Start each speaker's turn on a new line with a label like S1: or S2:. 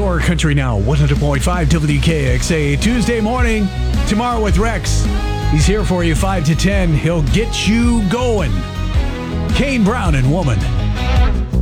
S1: Your Country Now, 100.5 WKXA. Tuesday morning, tomorrow with Rex. He's here for you 5 to 10. He'll get you going. Kane Brown and Woman.